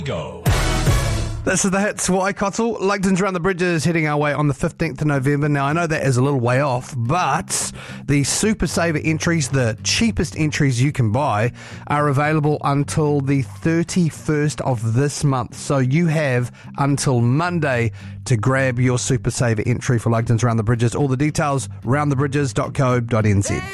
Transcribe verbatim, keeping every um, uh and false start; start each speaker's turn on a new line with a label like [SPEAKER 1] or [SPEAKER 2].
[SPEAKER 1] Go.
[SPEAKER 2] This is the hits. Waikato. Langton's Round the Bridges heading our way on the fifteenth of November. Now, I know that is a little way off, but the Super Saver entries, the cheapest entries you can buy, are available until the thirty-first of this month. So you have until Monday to grab your Super Saver entry for Langton's Round the Bridges. All the details, round the bridges dot co dot n z.